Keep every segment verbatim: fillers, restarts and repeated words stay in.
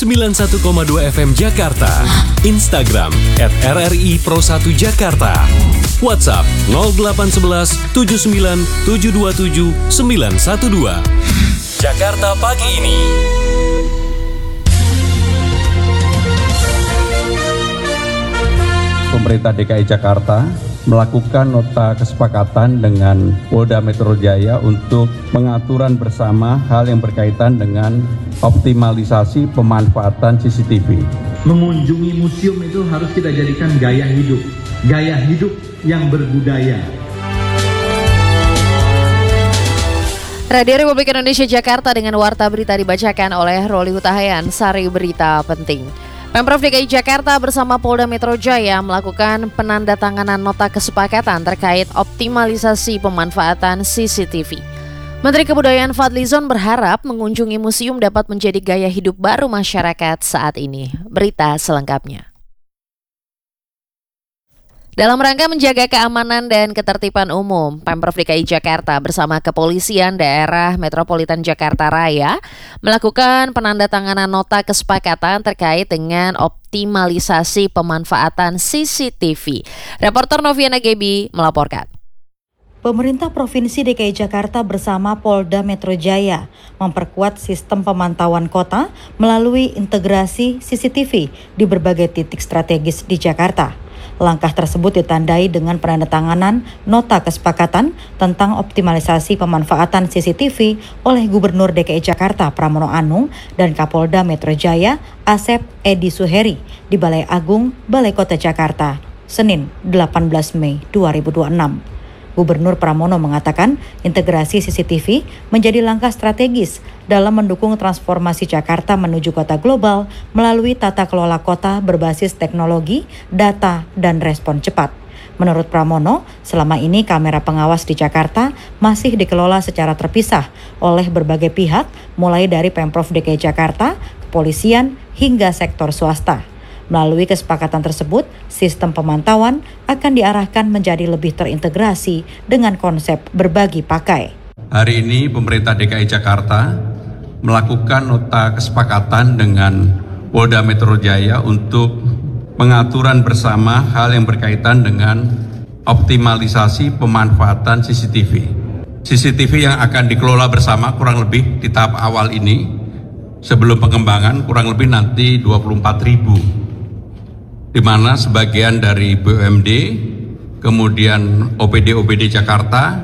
sembilan puluh satu koma dua F M Jakarta. Instagram at R R I Pro satu Jakarta. WhatsApp nol delapan satu satu tujuh sembilan tujuh dua tujuh sembilan satu dua. Jakarta Pagi Ini. Pemerintah D K I Jakarta melakukan nota kesepakatan dengan Polda Metro Jaya untuk pengaturan bersama hal yang berkaitan dengan optimalisasi pemanfaatan C C T V. Mengunjungi museum itu harus kita jadikan gaya hidup, gaya hidup yang berbudaya. Radio Republik Indonesia Jakarta dengan warta berita dibacakan oleh Roli Hutahayan, Sari Berita Penting. Pemprov D K I Jakarta bersama Polda Metro Jaya melakukan penandatanganan nota kesepakatan terkait optimalisasi pemanfaatan C C T V. Menteri Kebudayaan Fadlizon berharap mengunjungi museum dapat menjadi gaya hidup baru masyarakat saat ini. Berita selengkapnya. Dalam rangka menjaga keamanan dan ketertiban umum, Pemprov D K I Jakarta bersama Kepolisian Daerah Metropolitan Jakarta Raya melakukan penandatanganan nota kesepakatan terkait dengan optimalisasi pemanfaatan C C T V. Reporter Noviana Gebi melaporkan. Pemerintah Provinsi D K I Jakarta bersama Polda Metro Jaya memperkuat sistem pemantauan kota melalui integrasi C C T V di berbagai titik strategis di Jakarta. Langkah tersebut ditandai dengan penandatanganan nota kesepakatan tentang optimalisasi pemanfaatan C C T V oleh Gubernur D K I Jakarta Pramono Anung dan Kapolda Metro Jaya Asep Edi Suheri di Balai Agung Balai Kota Jakarta, Senin delapan belas Mei dua ribu dua puluh enam. Gubernur Pramono mengatakan integrasi C C T V menjadi langkah strategis dalam mendukung transformasi Jakarta menuju kota global melalui tata kelola kota berbasis teknologi, data, dan respon cepat. Menurut Pramono, selama ini kamera pengawas di Jakarta masih dikelola secara terpisah oleh berbagai pihak, mulai dari Pemprov D K I Jakarta, kepolisian, hingga sektor swasta. Melalui kesepakatan tersebut, sistem pemantauan akan diarahkan menjadi lebih terintegrasi dengan konsep berbagi pakai. Hari ini pemerintah D K I Jakarta melakukan nota kesepakatan dengan Polda Metro Jaya untuk pengaturan bersama hal yang berkaitan dengan optimalisasi pemanfaatan C C T V. C C T V yang akan dikelola bersama kurang lebih di tahap awal ini, sebelum pengembangan kurang lebih nanti dua puluh empat ribu. Di mana sebagian dari B U M D, kemudian O P D O P D Jakarta,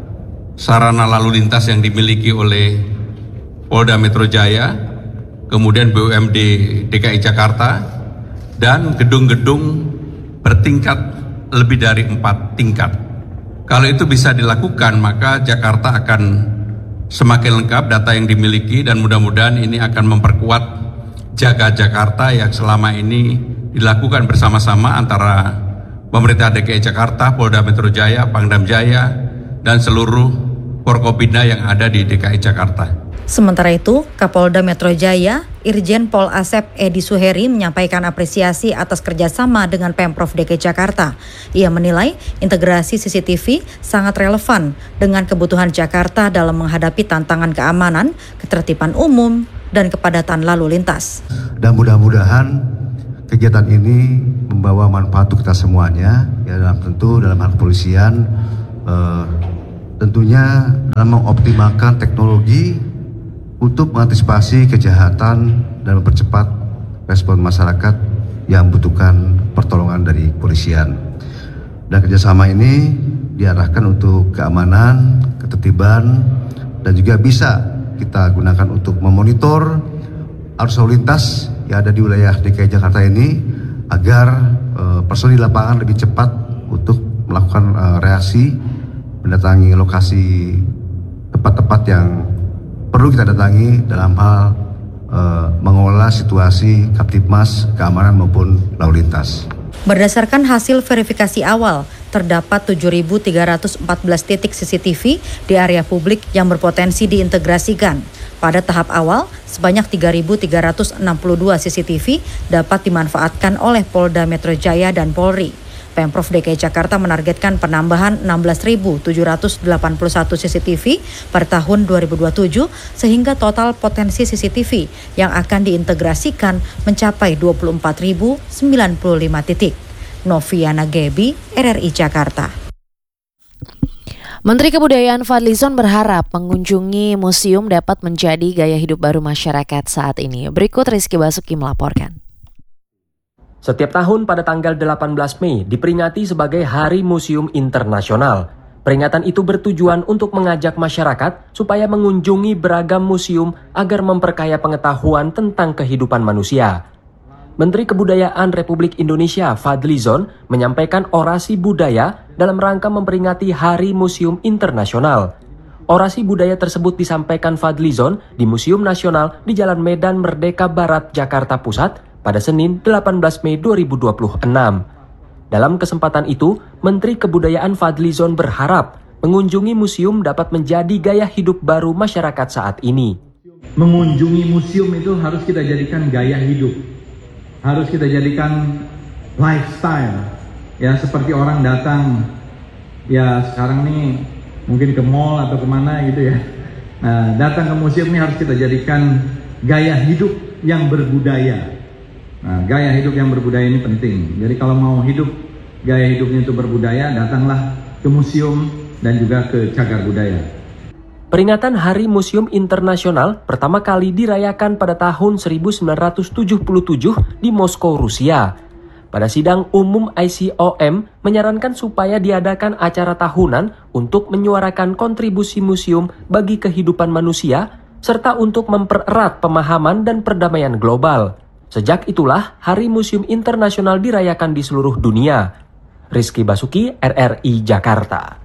sarana lalu lintas yang dimiliki oleh Polda Metro Jaya, kemudian B U M D D K I Jakarta, dan gedung-gedung bertingkat lebih dari empat tingkat. Kalau itu bisa dilakukan, maka Jakarta akan semakin lengkap data yang dimiliki dan mudah-mudahan ini akan memperkuat Jaga Jakarta yang selama ini dilakukan bersama-sama antara pemerintah D K I Jakarta, Polda Metro Jaya, Pangdam Jaya, dan seluruh Forkopimda yang ada di D K I Jakarta. Sementara itu, Kapolda Metro Jaya, Irjen Pol Asep Edi Suheri menyampaikan apresiasi atas kerjasama dengan Pemprov D K I Jakarta. Ia menilai integrasi C C T V sangat relevan dengan kebutuhan Jakarta dalam menghadapi tantangan keamanan, ketertiban umum, dan kepadatan lalu lintas. Dan mudah-mudahan kegiatan ini membawa manfaat untuk kita semuanya, ya dalam tentu dalam hal kepolisian, eh, tentunya dalam mengoptimalkan teknologi untuk mengantisipasi kejahatan dan mempercepat respon masyarakat yang membutuhkan pertolongan dari kepolisian. Dan kerjasama ini diarahkan untuk keamanan, ketertiban, dan juga bisa kita gunakan untuk memonitor arus lalu lintas yang ada di wilayah D K I Jakarta ini agar uh, personil lapangan lebih cepat untuk melakukan uh, reaksi mendatangi lokasi tempat-tempat yang perlu kita datangi dalam hal uh, mengelola situasi Kaptipmas, keamanan maupun lalu lintas. Berdasarkan hasil verifikasi awal, terdapat tujuh ribu tiga ratus empat belas titik C C T V di area publik yang berpotensi diintegrasikan. Pada tahap awal, sebanyak tiga ribu tiga ratus enam puluh dua C C T V dapat dimanfaatkan oleh Polda Metro Jaya dan Polri. Pemprov D K I Jakarta menargetkan penambahan enam belas ribu tujuh ratus delapan puluh satu C C T V pada tahun dua ribu dua puluh tujuh sehingga total potensi C C T V yang akan diintegrasikan mencapai dua puluh empat ribu sembilan puluh lima titik. Noviana Gebi, R R I Jakarta. Menteri Kebudayaan Fadlizon berharap mengunjungi museum dapat menjadi gaya hidup baru masyarakat saat ini. Berikut Rizky Basuki melaporkan. Setiap tahun pada tanggal delapan belas Mei diperingati sebagai Hari Museum Internasional. Peringatan itu bertujuan untuk mengajak masyarakat supaya mengunjungi beragam museum agar memperkaya pengetahuan tentang kehidupan manusia. Menteri Kebudayaan Republik Indonesia Fadlizon menyampaikan orasi budaya dalam rangka memperingati Hari Museum Internasional. Orasi budaya tersebut disampaikan Fadlizon di Museum Nasional di Jalan Medan Merdeka Barat, Jakarta Pusat pada Senin delapan belas Mei dua ribu dua puluh enam. Dalam kesempatan itu, Menteri Kebudayaan Fadlizon berharap mengunjungi museum dapat menjadi gaya hidup baru masyarakat saat ini. Mengunjungi museum itu harus kita jadikan gaya hidup, harus kita jadikan lifestyle. Ya, seperti orang datang, ya sekarang nih mungkin ke mall atau kemana gitu ya. Nah, datang ke museum ini harus kita jadikan gaya hidup yang berbudaya. Nah, gaya hidup yang berbudaya ini penting. Jadi kalau mau hidup, gaya hidupnya itu berbudaya, datanglah ke museum dan juga ke cagar budaya. Peringatan Hari Museum Internasional pertama kali dirayakan pada tahun seribu sembilan ratus tujuh puluh tujuh di Moskow, Rusia. Pada sidang umum I C O M menyarankan supaya diadakan acara tahunan untuk menyuarakan kontribusi museum bagi kehidupan manusia serta untuk mempererat pemahaman dan perdamaian global. Sejak itulah Hari Museum Internasional dirayakan di seluruh dunia. Rizky Basuki, R R I Jakarta.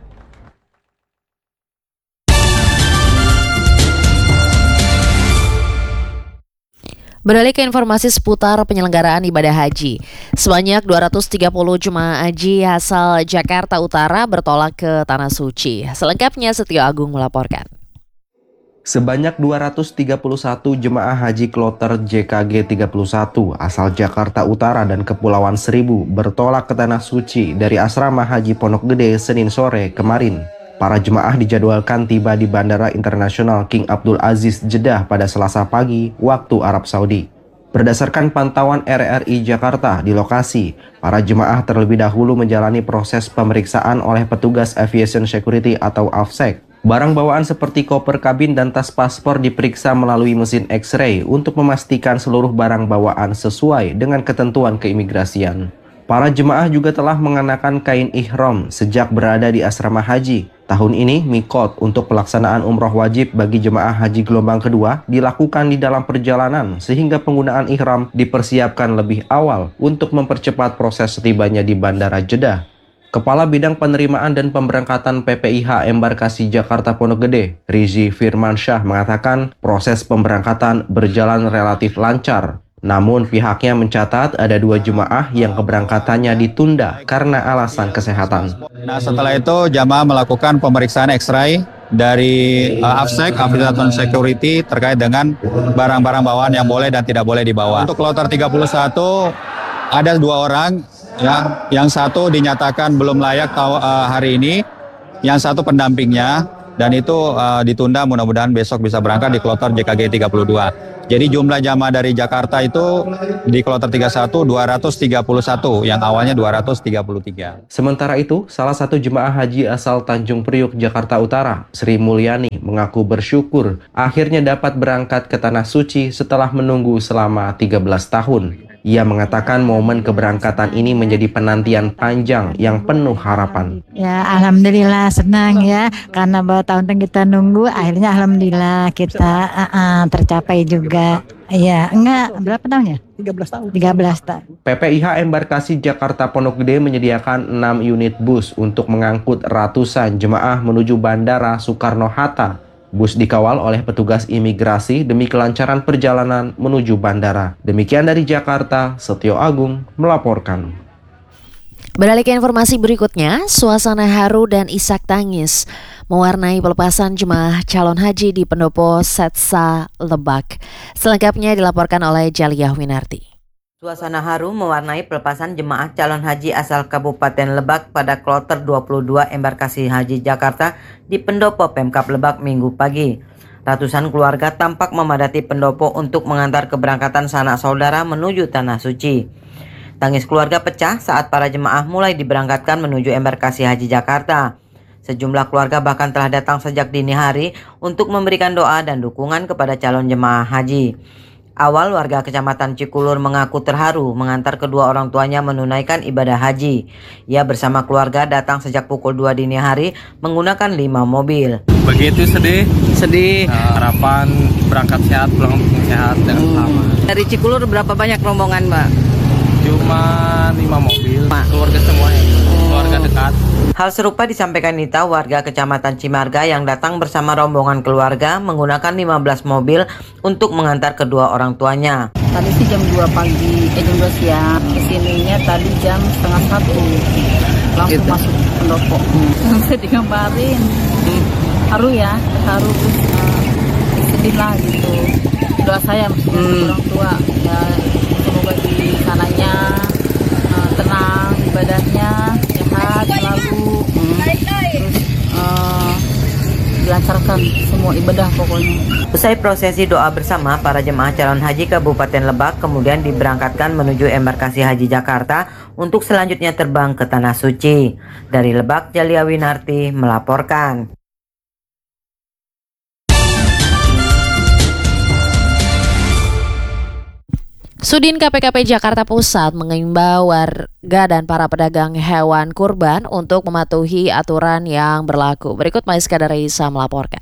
Beralih ke informasi seputar penyelenggaraan ibadah haji. Sebanyak dua ratus tiga puluh jemaah haji asal Jakarta Utara bertolak ke Tanah Suci. Selengkapnya Setio Agung melaporkan. Sebanyak dua ratus tiga puluh satu jemaah haji kloter J K G tiga puluh satu asal Jakarta Utara dan Kepulauan Seribu bertolak ke Tanah Suci dari Asrama Haji Pondok Gede Senin sore kemarin. Para jemaah dijadwalkan tiba di Bandara Internasional King Abdul Aziz Jeddah pada Selasa pagi waktu Arab Saudi. Berdasarkan pantauan R R I Jakarta di lokasi, para jemaah terlebih dahulu menjalani proses pemeriksaan oleh petugas Aviation Security atau AFSEC. Barang bawaan seperti koper kabin dan tas paspor diperiksa melalui mesin X-ray untuk memastikan seluruh barang bawaan sesuai dengan ketentuan keimigrasian. Para jemaah juga telah mengenakan kain ihram sejak berada di asrama haji. Tahun ini, mikot untuk pelaksanaan umroh wajib bagi jemaah haji gelombang kedua dilakukan di dalam perjalanan sehingga penggunaan ihram dipersiapkan lebih awal untuk mempercepat proses setibanya di Bandara Jeddah. Kepala Bidang Penerimaan dan Pemberangkatan P P I H Embarkasi Jakarta Pondok Gede, Rizi Firmansyah mengatakan proses pemberangkatan berjalan relatif lancar. Namun pihaknya mencatat ada dua jemaah yang keberangkatannya ditunda karena alasan kesehatan. Nah, setelah itu jamaah melakukan pemeriksaan X-ray dari uh, AFSEC, Aviation Security, terkait dengan barang-barang bawaan yang boleh dan tidak boleh dibawa. Untuk kloter tiga puluh satu ada dua orang, ya, yang satu dinyatakan belum layak tahu, uh, hari ini, yang satu pendampingnya, dan itu uh, ditunda, mudah-mudahan besok bisa berangkat di kloter J K G tiga puluh dua. Jadi jumlah jamaah dari Jakarta itu di kloter tiga puluh satu dua ratus tiga puluh satu, yang awalnya dua ratus tiga puluh tiga. Sementara itu, salah satu jemaah haji asal Tanjung Priuk, Jakarta Utara, Sri Mulyani, mengaku bersyukur akhirnya dapat berangkat ke Tanah Suci setelah menunggu selama tiga belas tahun. Ia mengatakan momen keberangkatan ini menjadi penantian panjang yang penuh harapan. Ya, alhamdulillah senang ya, karena bahwa tahun kita nunggu, akhirnya alhamdulillah kita uh, uh, tercapai juga. Iya, enggak, berapa tahun ya? tiga belas tahun. tiga belas tahun. P P I H Embarkasi Jakarta Pondok Gede menyediakan enam unit bus untuk mengangkut ratusan jemaah menuju Bandara Soekarno-Hatta. Bus dikawal oleh petugas imigrasi demi kelancaran perjalanan menuju bandara. Demikian dari Jakarta, Setio Agung melaporkan. Beralih ke informasi berikutnya, suasana haru dan isak tangis mewarnai pelepasan jemaah calon haji di Pendopo Setsa Lebak. Selengkapnya dilaporkan oleh Jaliyah Winarti. Suasana haru mewarnai pelepasan jemaah calon haji asal Kabupaten Lebak pada kloter dua puluh dua embarkasi haji Jakarta di pendopo Pemkab Lebak Minggu pagi. Ratusan keluarga tampak memadati pendopo untuk mengantar keberangkatan sanak saudara menuju Tanah Suci. Tangis keluarga pecah saat para jemaah mulai diberangkatkan menuju embarkasi haji Jakarta. Sejumlah keluarga bahkan telah datang sejak dini hari untuk memberikan doa dan dukungan kepada calon jemaah haji. Awal warga Kecamatan Cikulur mengaku terharu mengantar kedua orang tuanya menunaikan ibadah haji. Ia bersama keluarga datang sejak pukul dua dini hari menggunakan lima mobil. Begitu sedih, sedih. Nah, harapan berangkat sehat, pulang sehat dengan selamat. Hmm. Dari Cikulur berapa banyak rombongan, Mbak? Cuma lima mobil, Pak. Keluarga semuanya, keluarga dekat. Hal serupa disampaikan Nita, warga Kecamatan Cimarga yang datang bersama rombongan keluarga menggunakan lima belas mobil untuk mengantar kedua orang tuanya. Tadi sih jam dua pagi, eh jam dua siang. Kesininya tadi jam setengah satu. Langsung gitu. Masuk pendopo. Hmm. Bisa digambarin. Hmm. Haru ya, haru terus uh, sedih lah gitu. Doa saya maksudnya hmm. orang tua ya, semoga di sananya uh, tenang ibadahnya, sehat selalu. Hmm. Terus uh, dilancarkan semua ibadah pokoknya. Usai prosesi doa bersama, para jemaah calon haji Kabupaten Lebak kemudian diberangkatkan menuju embarkasi haji Jakarta untuk selanjutnya terbang ke Tanah Suci. Dari Lebak, Jalia Winarti melaporkan. Sudin K P K P Jakarta Pusat mengimbau warga dan para pedagang hewan kurban untuk mematuhi aturan yang berlaku. Berikut Maiska Darisa melaporkan.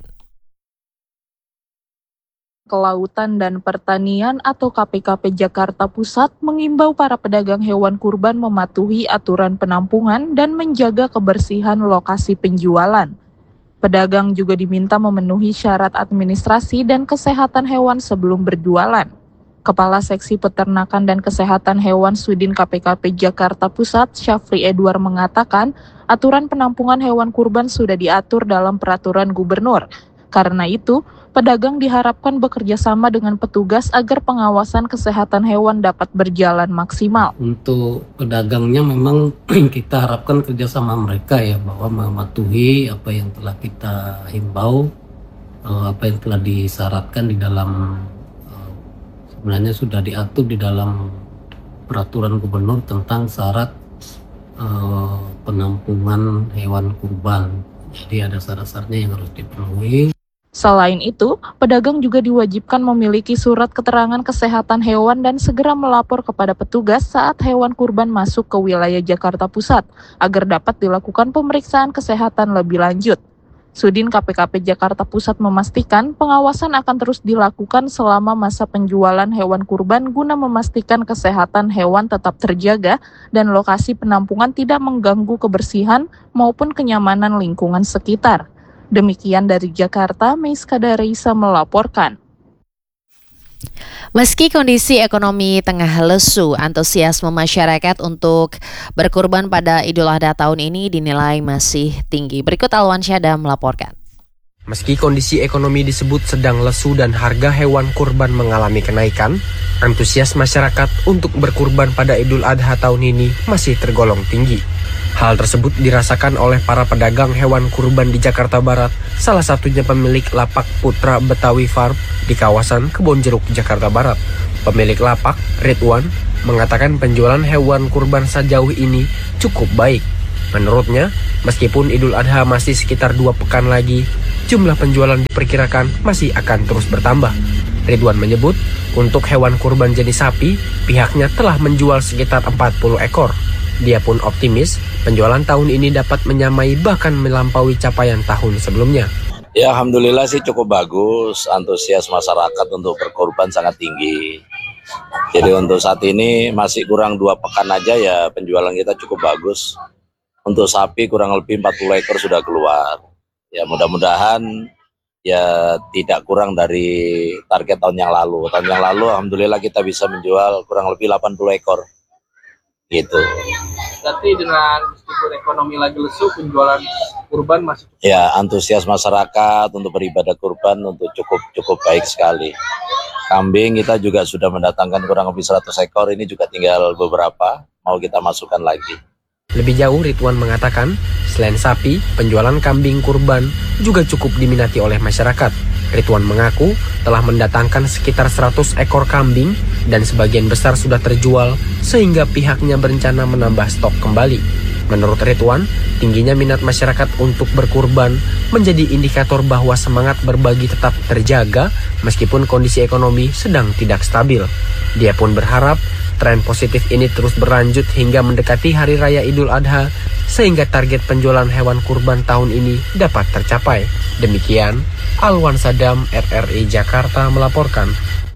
Kelautan dan Pertanian atau K P K P Jakarta Pusat mengimbau para pedagang hewan kurban mematuhi aturan penampungan dan menjaga kebersihan lokasi penjualan. Pedagang juga diminta memenuhi syarat administrasi dan kesehatan hewan sebelum berjualan. Kepala Seksi Peternakan dan Kesehatan Hewan Sudin K P K P Jakarta Pusat, Syafri Edward mengatakan, aturan penampungan hewan kurban sudah diatur dalam peraturan gubernur. Karena itu, pedagang diharapkan bekerja sama dengan petugas agar pengawasan kesehatan hewan dapat berjalan maksimal. Untuk pedagangnya memang kita harapkan kerjasama mereka ya, bahwa mematuhi apa yang telah kita himbau, apa yang telah disyaratkan di dalam, sebenarnya sudah diatur di dalam peraturan gubernur tentang syarat uh, penampungan hewan kurban. Jadi ada syarat-syaratnya yang harus dipenuhi. Selain itu, pedagang juga diwajibkan memiliki surat keterangan kesehatan hewan dan segera melapor kepada petugas saat hewan kurban masuk ke wilayah Jakarta Pusat, agar dapat dilakukan pemeriksaan kesehatan lebih lanjut. Sudin K P K P Jakarta Pusat memastikan pengawasan akan terus dilakukan selama masa penjualan hewan kurban guna memastikan kesehatan hewan tetap terjaga dan lokasi penampungan tidak mengganggu kebersihan maupun kenyamanan lingkungan sekitar. Demikian dari Jakarta, Maiska Darisa melaporkan. Meski kondisi ekonomi tengah lesu, antusiasme masyarakat untuk berkurban pada Idul Adha tahun ini dinilai masih tinggi. Berikut Alwan Syada melaporkan. Meski kondisi ekonomi disebut sedang lesu dan harga hewan kurban mengalami kenaikan, antusias masyarakat untuk berkurban pada Idul Adha tahun ini masih tergolong tinggi. Hal tersebut dirasakan oleh para pedagang hewan kurban di Jakarta Barat, salah satunya pemilik lapak Putra Betawi Farm di kawasan Kebonjeruk, Jakarta Barat. Pemilik lapak, Ridwan, mengatakan penjualan hewan kurban sejauh ini cukup baik. Menurutnya, meskipun Idul Adha masih sekitar dua pekan lagi, jumlah penjualan diperkirakan masih akan terus bertambah. Ridwan menyebut, untuk hewan kurban jenis sapi, pihaknya telah menjual sekitar empat puluh ekor. Dia pun optimis penjualan tahun ini dapat menyamai bahkan melampaui capaian tahun sebelumnya. Ya alhamdulillah sih cukup bagus, antusias masyarakat untuk berkorban sangat tinggi. Jadi untuk saat ini masih kurang dua pekan aja ya penjualan kita cukup bagus. Untuk sapi kurang lebih empat puluh ekor sudah keluar. Ya mudah-mudahan ya tidak kurang dari target tahun yang lalu. Tahun yang lalu alhamdulillah kita bisa menjual kurang lebih delapan puluh ekor. gitu. Berarti dengan meskipun ekonomi lagi lesu, penjualan kurban masih Ya, antusias masyarakat untuk beribadah kurban untuk cukup cukup baik sekali. Kambing kita juga sudah mendatangkan kurang lebih seratus ekor, ini juga tinggal beberapa mau kita masukkan lagi. Lebih jauh, Ridwan mengatakan, selain sapi, penjualan kambing kurban juga cukup diminati oleh masyarakat. Ridwan mengaku telah mendatangkan sekitar seratus ekor kambing dan sebagian besar sudah terjual sehingga pihaknya berencana menambah stok kembali. Menurut Ridwan, tingginya minat masyarakat untuk berkurban menjadi indikator bahwa semangat berbagi tetap terjaga meskipun kondisi ekonomi sedang tidak stabil. Dia pun berharap tren positif ini terus berlanjut hingga mendekati Hari Raya Idul Adha sehingga target penjualan hewan kurban tahun ini dapat tercapai. Demikian, Alwan Sadam, R R I Jakarta melaporkan.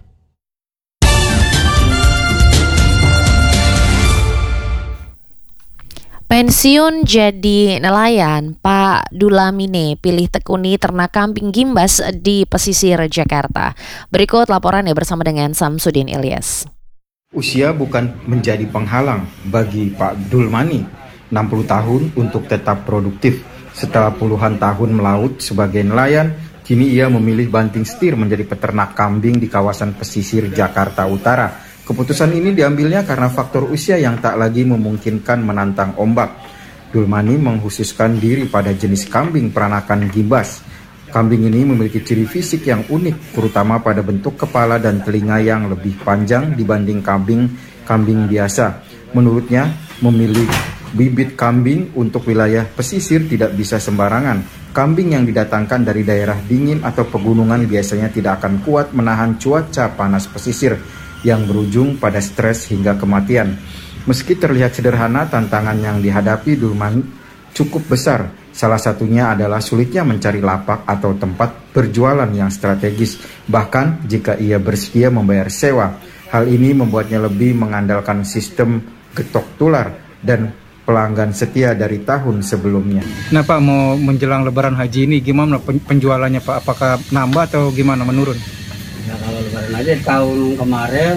Pensiun jadi nelayan, Pak Dulamine pilih tekuni ternak kambing gimbas di pesisir Jakarta. Berikut laporannya bersama dengan Samsudin Ilyas. Usia bukan menjadi penghalang bagi Pak Dulmani, enam puluh tahun, untuk tetap produktif. Setelah puluhan tahun melaut sebagai nelayan, kini ia memilih banting setir menjadi peternak kambing di kawasan pesisir Jakarta Utara. Keputusan ini diambilnya karena faktor usia yang tak lagi memungkinkan menantang ombak. Dulmani mengkhususkan diri pada jenis kambing peranakan gimbas. Kambing ini memiliki ciri fisik yang unik, terutama pada bentuk kepala dan telinga yang lebih panjang dibanding kambing-kambing biasa. Menurutnya, memilih bibit kambing untuk wilayah pesisir tidak bisa sembarangan. Kambing yang didatangkan dari daerah dingin atau pegunungan biasanya tidak akan kuat menahan cuaca panas pesisir yang berujung pada stres hingga kematian. Meski terlihat sederhana, tantangan yang dihadapi Dulmani cukup besar. Salah satunya adalah sulitnya mencari lapak atau tempat berjualan yang strategis, bahkan jika ia bersedia membayar sewa. Hal ini membuatnya lebih mengandalkan sistem getok tular dan pelanggan setia dari tahun sebelumnya. Nah Pak, mau menjelang Lebaran Haji ini gimana penjualannya Pak? Apakah nambah atau gimana, menurun? Ya kalau Lebaran aja tahun kemarin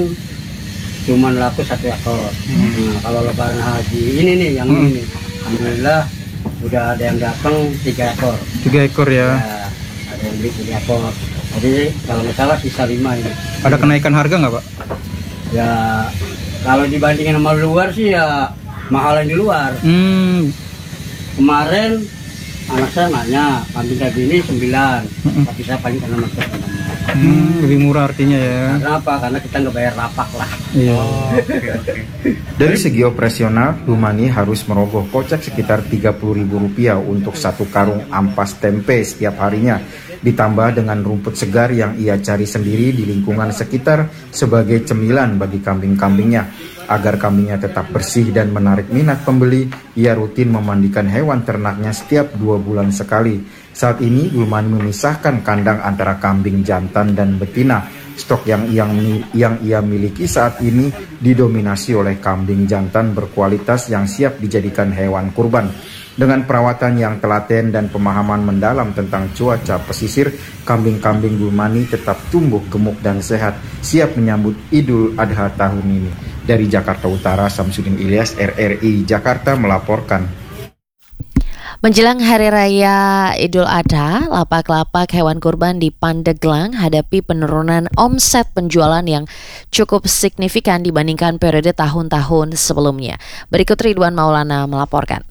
cuma laku satu ekor. Hmm. Nah, kalau Lebaran Haji ini nih yang hmm. ini, alhamdulillah udah ada yang datang tiga ekor. Tiga ekor ya? Ya, ada yang beli tiga ekor. Jadi kalau nggak salah sisa lima ini. Ada kenaikan harga nggak Pak? Ya kalau dibandingin sama luar sih ya mahalan di luar. Hmm. Kemarin anak saya nanya kambing kayak gini sembilan, hmm. tapi saya paling karena masuk. Hmm, lebih murah artinya ya. Karena apa? Karena kita nggak bayar lapak lah. Iya. Oh, okay, okay. Dari segi operasional, Dulmani harus merogoh kocek sekitar tiga puluh ribu rupiah untuk satu karung ampas tempe setiap harinya. Ditambah dengan rumput segar yang ia cari sendiri di lingkungan sekitar sebagai cemilan bagi kambing-kambingnya. Agar kambingnya tetap bersih dan menarik minat pembeli, ia rutin memandikan hewan ternaknya setiap dua bulan sekali. Saat ini, Dulmani memisahkan kandang antara kambing jantan dan betina. Stok yang, yang, yang ia miliki saat ini didominasi oleh kambing jantan berkualitas yang siap dijadikan hewan kurban. Dengan perawatan yang telaten dan pemahaman mendalam tentang cuaca pesisir, kambing-kambing Dulmani tetap tumbuh gemuk dan sehat, siap menyambut Idul Adha tahun ini. Dari Jakarta Utara, Samsudin Ilyas, R R I Jakarta melaporkan. Menjelang Hari Raya Idul Adha, lapak-lapak hewan kurban di Pandeglang hadapi penurunan omset penjualan yang cukup signifikan dibandingkan periode tahun-tahun sebelumnya. Berikut Ridwan Maulana melaporkan.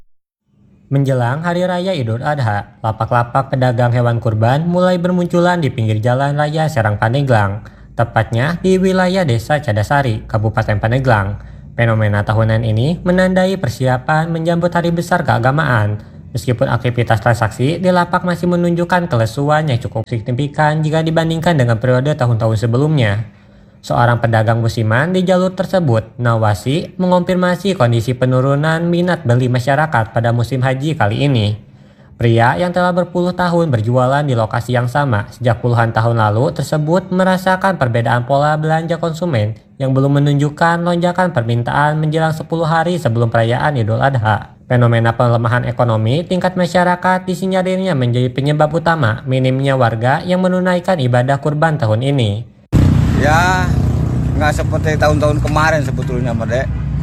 Menjelang Hari Raya Idul Adha, lapak-lapak pedagang hewan kurban mulai bermunculan di pinggir jalan raya Serang Pandeglang, tepatnya di wilayah Desa Cadasari, Kabupaten Pandeglang. Fenomena tahunan ini menandai persiapan menjambut hari besar keagamaan. Meskipun aktivitas transaksi di lapak masih menunjukkan kelesuan yang cukup signifikan jika dibandingkan dengan periode tahun-tahun sebelumnya. Seorang pedagang musiman di jalur tersebut, Nawasi, mengonfirmasi kondisi penurunan minat beli masyarakat pada musim haji kali ini. Pria yang telah berpuluh tahun berjualan di lokasi yang sama sejak puluhan tahun lalu tersebut merasakan perbedaan pola belanja konsumen yang belum menunjukkan lonjakan permintaan menjelang sepuluh hari sebelum perayaan Idul Adha. Fenomena pelemahan ekonomi tingkat masyarakat disinyarirnya menjadi penyebab utama minimnya warga yang menunaikan ibadah kurban tahun ini. Ya, nggak seperti tahun-tahun kemarin sebetulnya, Merdek.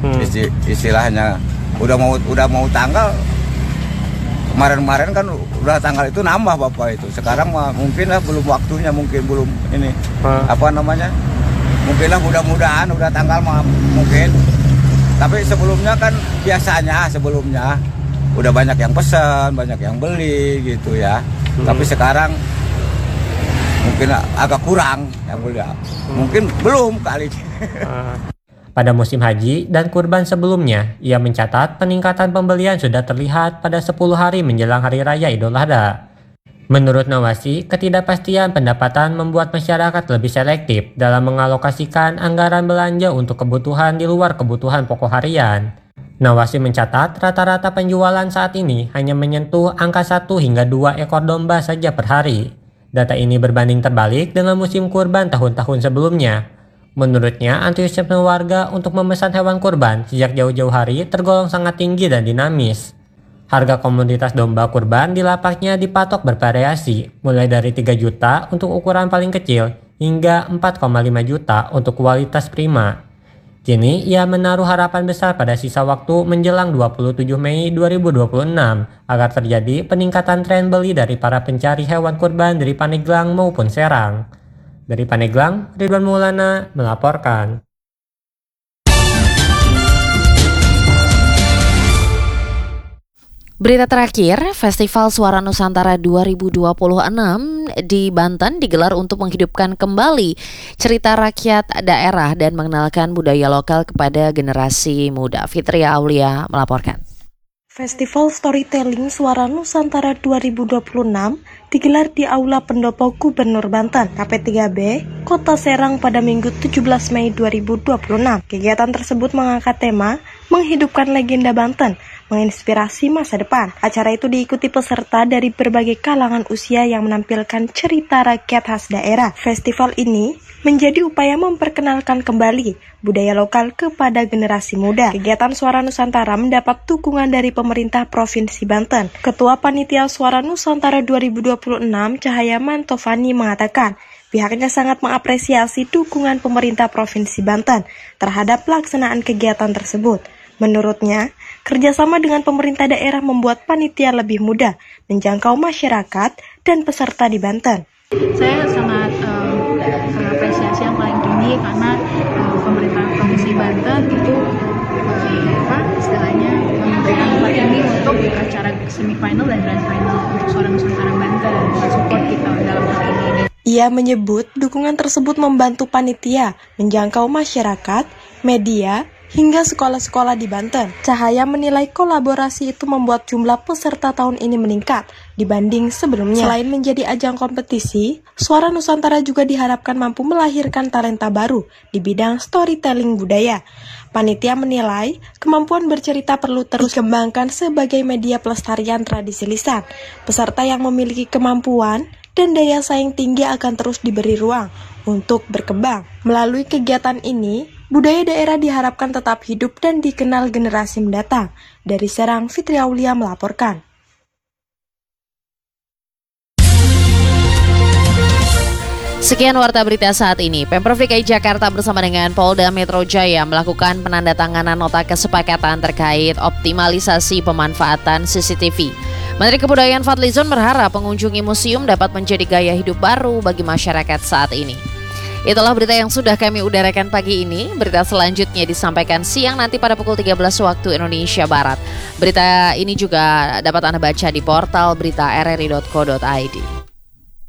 Hmm. Isti, istilahnya udah mau udah mau tanggal kemarin-kemarin kan udah tanggal itu nambah Bapak itu. Sekarang mah mungkin lah belum waktunya, mungkin belum ini hmm. apa namanya? Mungkin lah mudah-mudahan udah tanggal mah mungkin. Tapi sebelumnya kan biasanya sebelumnya udah banyak yang pesan, banyak yang beli gitu ya. Hmm. Tapi sekarang mungkin agak kurang yang beli. Mungkin belum kali. Pada musim haji dan kurban sebelumnya, ia mencatat peningkatan pembelian sudah terlihat pada sepuluh hari menjelang Hari Raya Idul Adha. Menurut Nawasi, ketidakpastian pendapatan membuat masyarakat lebih selektif dalam mengalokasikan anggaran belanja untuk kebutuhan di luar kebutuhan pokok harian. Nawasi mencatat rata-rata penjualan saat ini hanya menyentuh angka satu hingga dua ekor domba saja per hari. Data ini berbanding terbalik dengan musim kurban tahun-tahun sebelumnya. Menurutnya, antusiasme warga untuk memesan hewan kurban sejak jauh-jauh hari tergolong sangat tinggi dan dinamis. Harga komoditas domba kurban di lapaknya dipatok bervariasi, mulai dari tiga juta untuk ukuran paling kecil hingga empat koma lima juta untuk kualitas prima. Kini, ia menaruh harapan besar pada sisa waktu menjelang dua puluh tujuh Mei dua ribu dua puluh enam agar terjadi peningkatan tren beli dari para pencari hewan kurban dari Pandeglang maupun Serang. Dari Pandeglang, Ridwan Maulana melaporkan. Berita terakhir, Festival Suara Nusantara dua ribu dua puluh enam di Banten digelar untuk menghidupkan kembali cerita rakyat daerah dan mengenalkan budaya lokal kepada generasi muda. Fitria Aulia melaporkan. Festival Storytelling Suara Nusantara dua ribu dua puluh enam digelar di Aula Pendopo Gubernur Banten, K P tiga B, Kota Serang pada Minggu tujuh belas Mei dua ribu dua puluh enam. Kegiatan tersebut mengangkat tema Menghidupkan Legenda Banten, menginspirasi masa depan. Acara itu diikuti peserta dari berbagai kalangan usia yang menampilkan cerita rakyat khas daerah. Festival ini menjadi upaya memperkenalkan kembali budaya lokal kepada generasi muda. Kegiatan Suara Nusantara mendapat dukungan dari pemerintah Provinsi Banten. Ketua Panitia Suara Nusantara dua ribu dua puluh enam, Cahaya Mantovani, mengatakan pihaknya sangat mengapresiasi dukungan pemerintah Provinsi Banten terhadap pelaksanaan kegiatan tersebut. Menurutnya, kerjasama dengan pemerintah daerah membuat panitia lebih mudah menjangkau masyarakat dan peserta di Banten. Saya sangat um, mengapresiasi yang paling tinggi karena um, pemerintah Provinsi Banten itu um, apa istilahnya memberikan tempat ini untuk acara semifinal dan grand final untuk Suara Nusantara Banten dan support kita dalam hal ini. Ia menyebut dukungan tersebut membantu panitia menjangkau masyarakat, media, hingga sekolah-sekolah di Banten. Cahaya menilai kolaborasi itu membuat jumlah peserta tahun ini meningkat dibanding sebelumnya. Selain menjadi ajang kompetisi, Suara Nusantara juga diharapkan mampu melahirkan talenta baru di bidang storytelling budaya. Panitia menilai kemampuan bercerita perlu terus dikembangkan sebagai media pelestarian tradisi lisan. Peserta yang memiliki kemampuan dan daya saing tinggi akan terus diberi ruang untuk berkembang. Melalui kegiatan ini, budaya daerah diharapkan tetap hidup dan dikenal generasi mendatang. Dari Serang, Fitri Aulia melaporkan. Sekian warta berita saat ini. Pemprov D K I Jakarta bersama dengan Polda Metro Jaya melakukan penandatanganan nota kesepakatan terkait optimalisasi pemanfaatan C C T V. Menteri Kebudayaan Fadlizon berharap pengunjungi museum dapat menjadi gaya hidup baru bagi masyarakat saat ini. Itulah berita yang sudah kami udarakan pagi ini. Berita selanjutnya disampaikan siang nanti pada pukul tiga belas waktu Indonesia Barat. Berita ini juga dapat Anda baca di portal berita r r i dot co dot i d.